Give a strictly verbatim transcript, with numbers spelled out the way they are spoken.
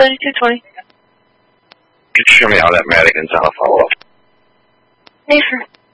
thirty-two twenty. Could you show me how that Madigan's on a follow-up? Yes, sir.